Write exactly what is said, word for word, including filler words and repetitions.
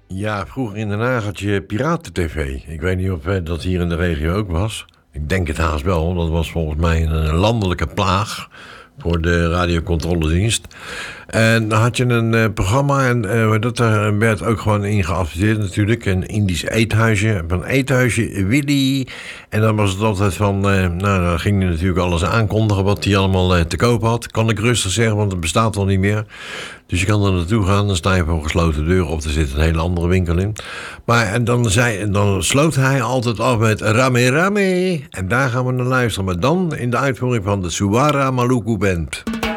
Ja, vroeger in Den Haag had je Piraten-tv. Ik weet niet of eh, dat hier in de regio ook was. Ik denk het haast wel, want dat was volgens mij een landelijke plaag voor de radiocontroledienst. En dan had je een uh, programma en uh, dat er werd ook gewoon in geadverteerd natuurlijk. Een Indisch eethuisje, van eethuisje Willy. En dan was het altijd van, uh, nou dan ging hij natuurlijk alles aankondigen wat hij allemaal uh, te koop had. Kan ik rustig zeggen, want het bestaat al niet meer. Dus je kan er naartoe gaan, dan sta je voor een gesloten deur of er zit een hele andere winkel in. Maar en dan, zei, dan sloot hij altijd af met Rame Rame. En daar gaan we naar luisteren. Maar dan in de uitvoering van de Suara Maluku Band.